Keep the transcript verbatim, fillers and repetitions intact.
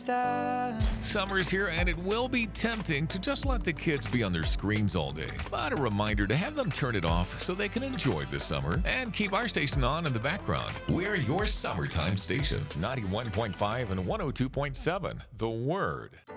understand. Summer's here, and it will be tempting to just let the kids be on their screens all day. But a reminder to have them turn it off so they can enjoy the summer and keep our station on in the background. We're your summertime station, ninety-one point five and one oh two point seven, The Word.